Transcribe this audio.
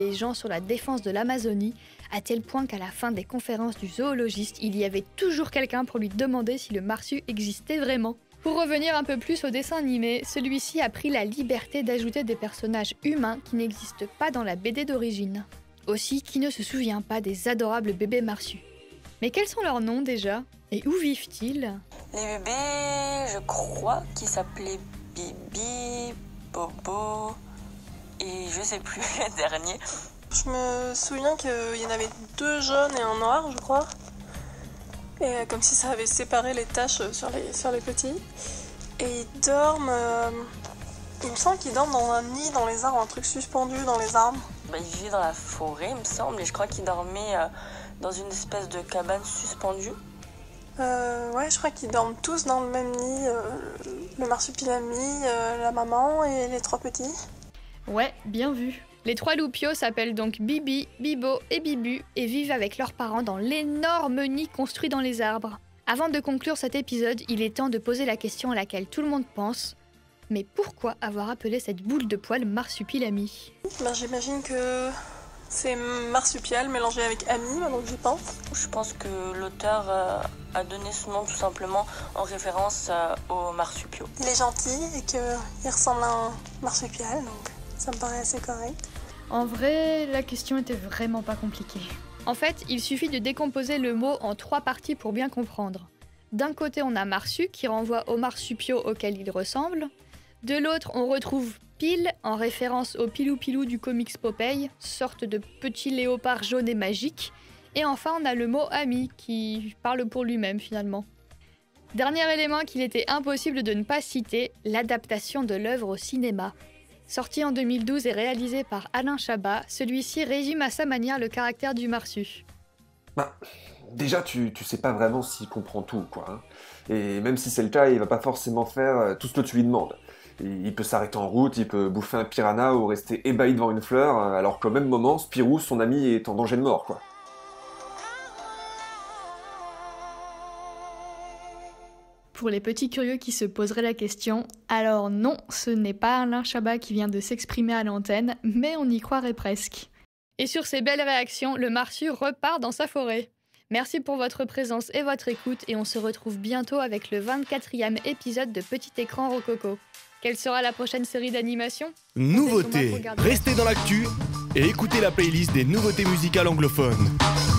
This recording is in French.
les gens sur la défense de l'Amazonie, à tel point qu'à la fin des conférences du zoologiste, il y avait toujours quelqu'un pour lui demander si le marsu existait vraiment. Pour revenir un peu plus au dessin animé, celui-ci a pris la liberté d'ajouter des personnages humains qui n'existent pas dans la BD d'origine. Aussi, qui ne se souvient pas des adorables bébés marsus? Mais quels sont leurs noms déjà? Et où vivent-ils? Les bébés, je crois qu'ils s'appelaient Bibi, Bobo et je sais plus les derniers. Je me souviens qu'il y en avait 2 jaunes et un noir, je crois. Et comme si ça avait séparé les taches sur les petits. Et ils dorment... il me semble qu'ils dorment dans un nid dans les arbres, un truc suspendu dans les arbres. Ils vivaient dans la forêt, il me semble, et je crois qu'ils dormaient dans une espèce de cabane suspendue. Ouais, je crois qu'ils dorment tous dans le même nid. Le marsupilami, la maman et les 3 petits. Ouais, bien vu. Les 3 loupiaux s'appellent donc Bibi, Bibo et Bibu et vivent avec leurs parents dans l'énorme nid construit dans les arbres. Avant de conclure cet épisode, il est temps de poser la question à laquelle tout le monde pense. Mais pourquoi avoir appelé cette boule de poils marsupilami? J'imagine que c'est marsupial mélangé avec ami, maintenant que j'y pense. Je pense que l'auteur a donné ce nom tout simplement en référence aux marsupiaux. Il est gentil et qu'il ressemble à un marsupial, donc ça me paraît assez correct. En vrai, la question était vraiment pas compliquée. En fait, il suffit de décomposer le mot en 3 parties pour bien comprendre. D'un côté, on a marsu qui renvoie aux marsupiaux auxquels il ressemble. De l'autre, on retrouve Pile en référence au Pilou-Pilou du comics Popeye, sorte de petit léopard jaune et magique. Et enfin, on a le mot ami qui parle pour lui-même finalement. Dernier élément qu'il était impossible de ne pas citer, l'adaptation de l'œuvre au cinéma. Sorti en 2012 et réalisé par Alain Chabat, celui-ci résume à sa manière le caractère du marsu. Déjà, tu sais pas vraiment s'il comprend tout, quoi. Hein. Et même si c'est le cas, il va pas forcément faire tout ce que tu lui demandes. Il peut s'arrêter en route, il peut bouffer un piranha ou rester ébahi devant une fleur, alors qu'au même moment, Spirou, son ami, est en danger de mort, quoi. Pour les petits curieux qui se poseraient la question, alors non, ce n'est pas Alain Chabat qui vient de s'exprimer à l'antenne, mais on y croirait presque. Et sur ces belles réactions, le marsu repart dans sa forêt. Merci pour votre présence et votre écoute, et on se retrouve bientôt avec le 24e épisode de Petit Écran Rococo. Quelle sera la prochaine série d'animation? Nouveautés. Restez dans l'actu et écoutez la playlist des nouveautés musicales anglophones.